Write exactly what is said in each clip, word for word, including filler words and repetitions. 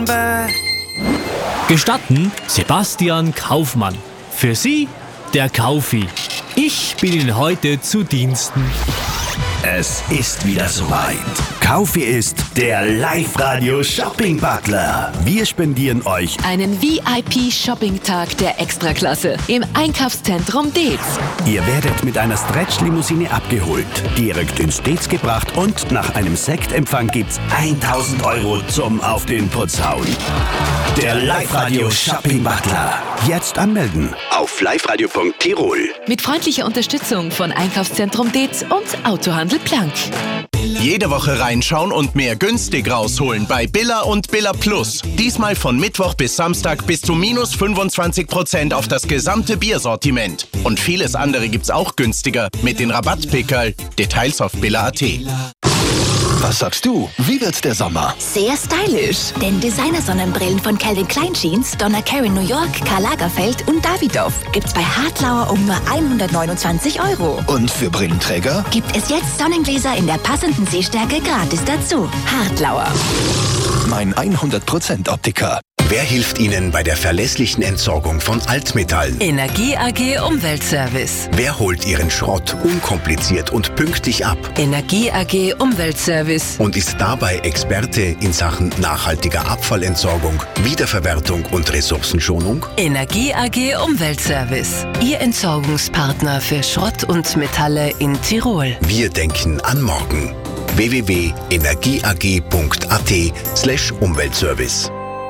number. Gestatten Sebastian Kaufmann. Für Sie der Kaufi. Ich bin Ihnen heute zu Diensten. Es ist wieder soweit. Kaufi ist der Live-Radio-Shopping-Butler. Wir spendieren euch einen V I P-Shopping-Tag der Extraklasse im Einkaufszentrum Deetz. Ihr werdet mit einer Stretch-Limousine abgeholt, direkt ins Deetz gebracht und nach einem Sektempfang gibt's tausend Euro zum Auf den Putz hauen. Der Live-Radio-Shopping-Butler. Jetzt anmelden auf liveradio punkt tirol. Mit freundlicher Unterstützung von Einkaufszentrum Deetz und Autohandel Plank. Jede Woche reinschauen und mehr günstig rausholen bei Billa und Billa Plus. Diesmal von Mittwoch bis Samstag bis zu minus fünfundzwanzig Prozent auf das gesamte Biersortiment. Und vieles andere gibt's auch günstiger mit den Rabattpickerl. Details auf billa punkt at. Was sagst du? Wie wird der Sommer? Sehr stylisch. Denn Designer-Sonnenbrillen von Calvin Klein Jeans, Donna Karan New York, Karl Lagerfeld und Davidoff gibt's bei Hartlauer um nur hundertneunundzwanzig Euro. Und für Brillenträger? Gibt es jetzt Sonnengläser in der passenden Sehstärke gratis dazu. Hartlauer. Mein hundert Prozent Optiker. Wer hilft Ihnen bei der verlässlichen Entsorgung von Altmetallen? Energie A G Umweltservice. Wer holt Ihren Schrott unkompliziert und pünktlich ab? Energie A G Umweltservice. Und ist dabei Experte in Sachen nachhaltiger Abfallentsorgung, Wiederverwertung und Ressourcenschonung? Energie A G Umweltservice. Ihr Entsorgungspartner für Schrott und Metalle in Tirol. Wir denken an morgen. w w w punkt energieag punkt a t slash Umweltservice.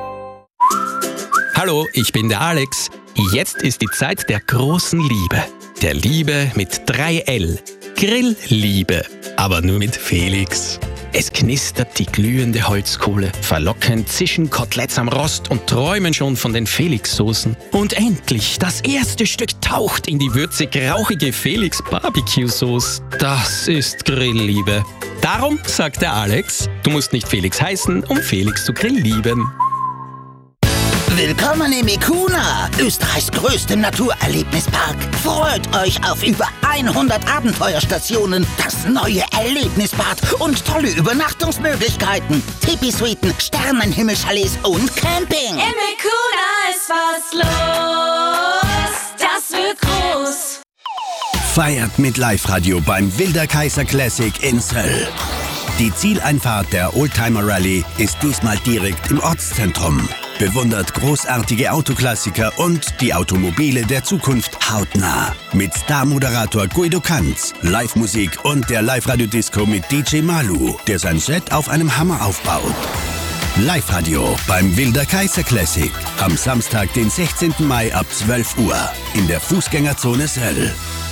Hallo, ich bin der Alex. Jetzt ist die Zeit der großen Liebe. Der Liebe mit drei L. Grillliebe. Aber nur mit Felix. Es knistert die glühende Holzkohle. Verlockend zischen Koteletts am Rost und träumen schon von den Felix-Soßen. Und endlich, das erste Stück taucht in die würzig-rauchige Felix-Barbecue-Sauce. Das ist Grillliebe. Darum sagt der Alex, du musst nicht Felix heißen, um Felix zu grilllieben. Willkommen im Ikuna, Österreichs größtem Naturerlebnispark. Freut euch auf über hundert Abenteuerstationen, das neue Erlebnisbad und tolle Übernachtungsmöglichkeiten. Tipi-Suiten, Sternenhimmelchalets und Camping. Im Ikuna ist was los, das wird groß. Feiert mit Live-Radio beim Wilder Kaiser Classic in Söll. Die Zieleinfahrt der Oldtimer Rallye ist diesmal direkt im Ortszentrum. Bewundert großartige Autoklassiker und die Automobile der Zukunft hautnah. Mit Star-Moderator Guido Kanz, Live-Musik und der Live-Radio-Disco mit D J Malu, der sein Set auf einem Hammer aufbaut. Live-Radio beim Wilder Kaiser Classic. Am Samstag, den sechzehnten Mai ab zwölf Uhr in der Fußgängerzone Söll.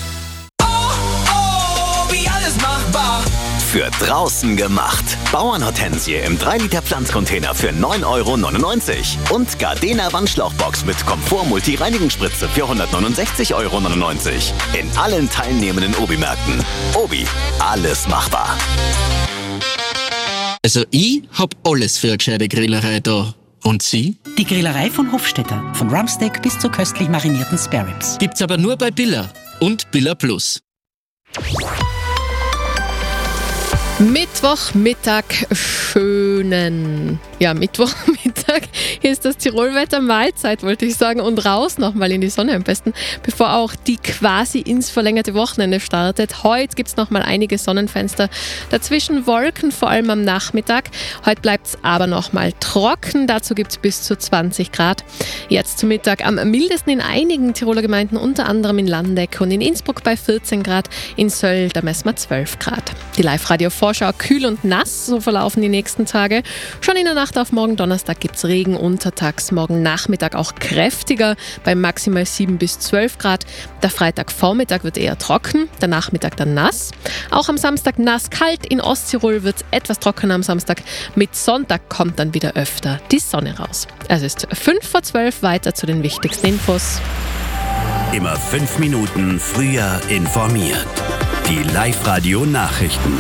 Für draußen gemacht. Bauernhortensie im drei Liter Pflanzcontainer für neun Euro neunundneunzig. Und Gardena Wandschlauchbox mit Komfort-Multi-Reinigungsspritze für hundertneunundsechzig Euro neunundneunzig. In allen teilnehmenden Obi-Märkten. Obi, alles machbar. Also ich hab alles für eine gescheite Grillerei da. Und Sie? Die Grillerei von Hofstetter. Von Rumpsteak bis zu köstlich marinierten Spare Ribs. Gibt's aber nur bei Billa und Billa Plus. Mittwochmittag, schönen, ja, Mittwochmittag. Hier ist das Tirolwetter, Mahlzeit, wollte ich sagen, und raus nochmal in die Sonne am besten, bevor auch die quasi ins verlängerte Wochenende startet. Heute gibt es nochmal einige Sonnenfenster, dazwischen Wolken, vor allem am Nachmittag. Heute bleibt es aber nochmal trocken, dazu gibt es bis zu zwanzig Grad. Jetzt zum Mittag am mildesten in einigen Tiroler Gemeinden, unter anderem in Landeck und in Innsbruck bei vierzehn Grad, in Söll, da messen wir zwölf Grad. Die Live-Radio-Vorschau kühl und nass, so verlaufen die nächsten Tage. Schon in der Nacht auf morgen Donnerstag gibt es Regen, untertags, morgen Nachmittag auch kräftiger, bei maximal sieben bis zwölf Grad. Der Freitagvormittag wird eher trocken, der Nachmittag dann nass. Auch am Samstag nass, kalt, in Osttirol wird es etwas trockener am Samstag. Mit Sonntag kommt dann wieder öfter die Sonne raus. Es ist fünf vor zwölf, weiter zu den wichtigsten Infos. Immer fünf Minuten früher informiert. Die Live-Radio-Nachrichten.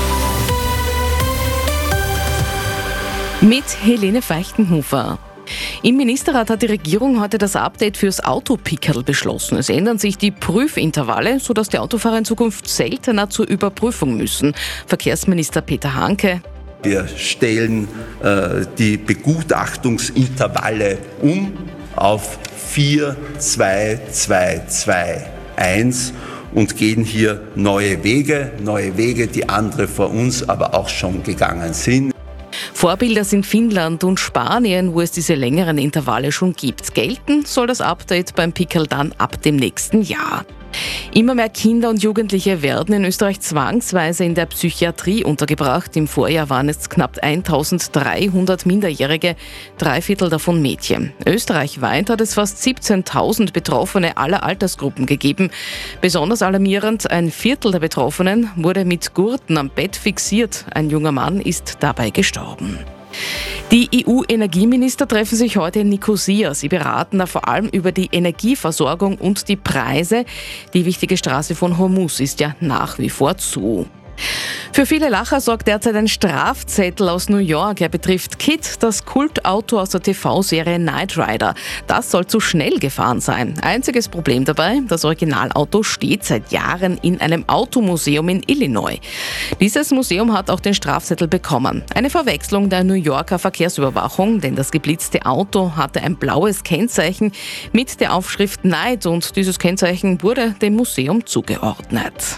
Mit Helene Feichtenhofer. Im Ministerrat hat die Regierung heute das Update fürs Autopickerl beschlossen. Es ändern sich die Prüfintervalle, sodass die Autofahrer in Zukunft seltener zur Überprüfung müssen. Verkehrsminister Peter Hanke. Wir stellen äh, die Begutachtungsintervalle um auf vier, zwei, zwei, zwei, eins und gehen hier neue Wege, neue Wege, die andere vor uns aber auch schon gegangen sind. Vorbilder sind Finnland und Spanien, wo es diese längeren Intervalle schon gibt. Gelten soll das Update beim Pickerl dann ab dem nächsten Jahr. Immer mehr Kinder und Jugendliche werden in Österreich zwangsweise in der Psychiatrie untergebracht. Im Vorjahr waren es knapp eintausenddreihundert Minderjährige, drei Viertel davon Mädchen. Österreichweit hat es fast siebzehntausend Betroffene aller Altersgruppen gegeben. Besonders alarmierend, ein Viertel der Betroffenen wurde mit Gurten am Bett fixiert. Ein junger Mann ist dabei gestorben. Die E U-Energieminister treffen sich heute in Nikosia. Sie beraten da vor allem über die Energieversorgung und die Preise. Die wichtige Straße von Hormuz ist ja nach wie vor zu. Für viele Lacher sorgt derzeit ein Strafzettel aus New York. Er betrifft Kit, das Kultauto aus der T V-Serie Knight Rider. Das soll zu schnell gefahren sein. Einziges Problem dabei, das Originalauto steht seit Jahren in einem Automuseum in Illinois. Dieses Museum hat auch den Strafzettel bekommen. Eine Verwechslung der New Yorker Verkehrsüberwachung, denn das geblitzte Auto hatte ein blaues Kennzeichen mit der Aufschrift Knight und dieses Kennzeichen wurde dem Museum zugeordnet.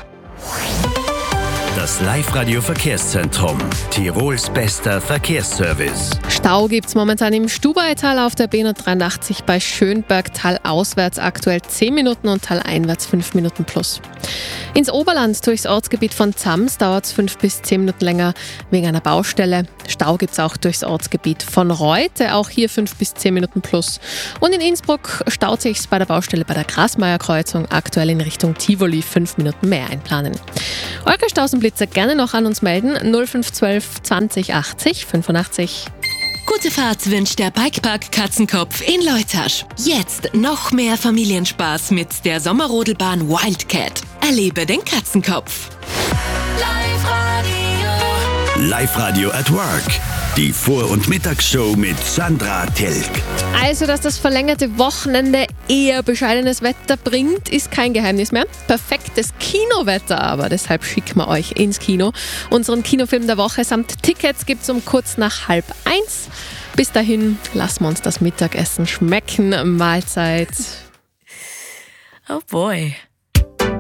Das Live-Radio-Verkehrszentrum. Tirols bester Verkehrsservice. Stau gibt es momentan im Stubaital auf der B hundertdreiundachtzig bei Schönberg, Tal auswärts aktuell zehn Minuten und Tal einwärts fünf Minuten plus. Ins Oberland durchs Ortsgebiet von Zams dauert es fünf bis zehn Minuten länger wegen einer Baustelle. Stau gibt es auch durchs Ortsgebiet von Reute, auch hier fünf bis zehn Minuten plus. Und in Innsbruck staut sich bei der Baustelle bei der Grasmeierkreuzung aktuell in Richtung Tivoli fünf Minuten mehr einplanen. Eure Stausenblitzer gerne noch an uns melden. null fünf zwölf zwanzig achtzig fünfundachtzig. Gute Fahrt wünscht der Bikepark Katzenkopf in Leutasch. Jetzt noch mehr Familienspaß mit der Sommerrodelbahn Wildcat. Erlebe den Katzenkopf. Live-Radio at Work. Die Vor- und Mittagsshow mit Sandra Tilk. Also, dass das verlängerte Wochenende eher bescheidenes Wetter bringt, ist kein Geheimnis mehr. Perfektes Kinowetter aber, deshalb schicken wir euch ins Kino. Unseren Kinofilm der Woche samt Tickets gibt es um kurz nach halb eins. Bis dahin lassen wir uns das Mittagessen schmecken. Mahlzeit. Oh boy.